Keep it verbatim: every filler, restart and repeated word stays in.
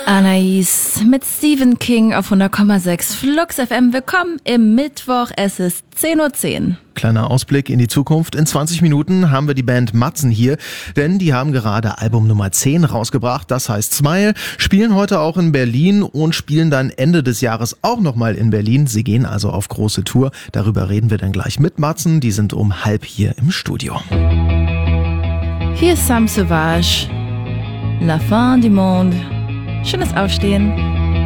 Anais mit Stephen King auf hundert Komma sechs Flux F M. Willkommen im Mittwoch, es ist zehn Uhr zehn. Kleiner Ausblick in die Zukunft. In zwanzig Minuten haben wir die Band Matzen hier, denn die haben gerade Album Nummer zehn rausgebracht, das heißt Smile, spielen heute auch in Berlin und spielen dann Ende des Jahres auch nochmal in Berlin. Sie gehen also auf große Tour. Darüber reden wir dann gleich mit Matzen, die sind um halb hier im Studio. Hier ist Sam Sauvage, La Fin du Monde. Schönes Aufstehen.